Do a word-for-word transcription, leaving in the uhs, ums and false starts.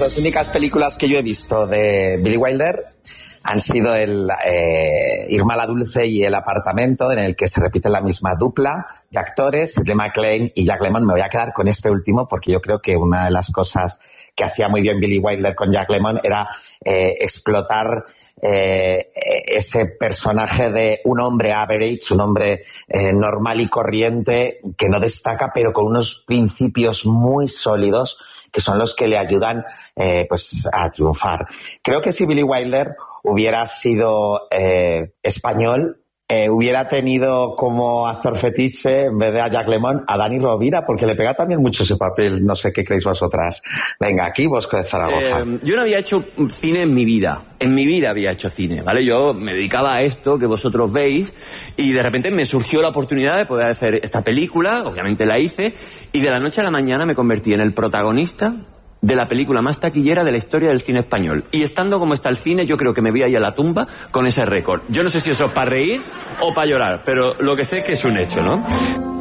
dos únicas películas que yo he visto de Billy Wilder han sido el eh, Irma la Dulce y El apartamento, en el que se repite la misma dupla de actores, Shirley MacLaine y Jack Lemmon. Me voy a quedar con este último porque yo creo que una de las cosas que hacía muy bien Billy Wilder con Jack Lemmon era eh, explotar eh, ese personaje de un hombre average, un hombre eh, normal y corriente que no destaca, pero con unos principios muy sólidos que son los que le ayudan eh, pues a triunfar. Creo que si Billy Wilder hubiera sido eh, español, eh, hubiera tenido como actor fetiche, en vez de a Jack Lemmon, a Dani Rovira, porque le pega también mucho ese papel. No sé qué creéis vosotras. Venga, aquí Bosco de Zaragoza. Eh, yo no había hecho cine en mi vida. En mi vida había hecho cine, ¿vale? Yo me dedicaba a esto que vosotros veis y de repente me surgió la oportunidad de poder hacer esta película, obviamente la hice, y de la noche a la mañana me convertí en el protagonista de la película más taquillera de la historia del cine español. Y estando como está el cine, yo creo que me voy a ir a la tumba con ese récord. Yo no sé si eso es para reír o para llorar, pero lo que sé es que es un hecho, ¿no?